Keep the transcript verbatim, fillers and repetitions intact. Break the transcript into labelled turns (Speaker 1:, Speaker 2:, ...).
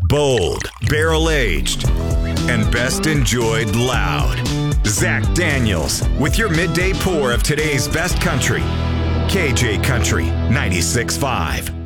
Speaker 1: bold, barrel-aged, and best enjoyed loud. Zach Daniels with your midday pour of today's best country. K J Country ninety-six point five.